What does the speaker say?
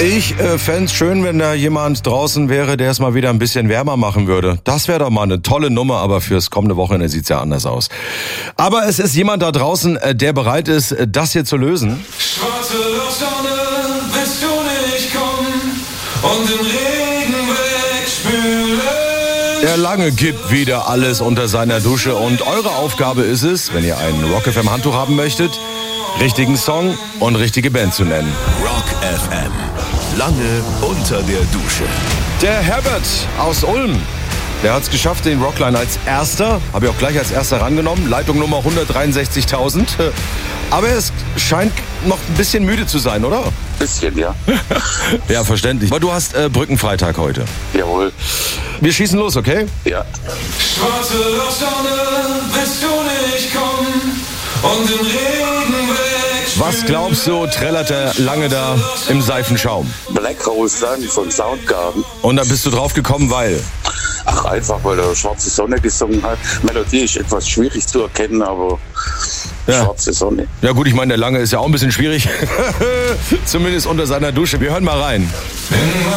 Ich fände es schön, wenn da jemand draußen wäre, der es mal wieder ein bisschen wärmer machen würde. Das wäre doch mal eine tolle Nummer, aber fürs kommende Wochenende sieht's ja anders aus. Aber es ist jemand da draußen, der bereit ist, das hier zu lösen. Schwarze Lochsonne, willst du nicht kommen und den Regen wegspülen? Der Lange gibt wieder alles unter seiner Dusche und eure Aufgabe ist es, wenn ihr ein Rock FM Handtuch haben möchtet, richtigen Song und richtige Band zu nennen. Rock FM. Lange unter der Dusche. Der Herbert aus Ulm, der hat es geschafft, den Rockline als erster, habe ich auch gleich als erster rangenommen, Leitung Nummer 163.000. Aber er scheint noch ein bisschen müde zu sein, oder? Bisschen, ja. Ja, verständlich. Aber du hast Brückenfreitag heute. Jawohl. Wir schießen los, okay? Ja. Schwarze Lochsonne, willst du nicht kommen und den Regen wegspülen? Was glaubst du, trällert der Lange da im Seifenschaum? Black Rose dann von Soundgarden. Und da bist du drauf gekommen, weil? Ach, einfach weil er Schwarze Sonne gesungen hat. Melodie ist etwas schwierig zu erkennen, aber Ja. Schwarze Sonne. Ja gut, ich meine, der Lange ist ja auch ein bisschen schwierig. Zumindest unter seiner Dusche. Wir hören mal rein.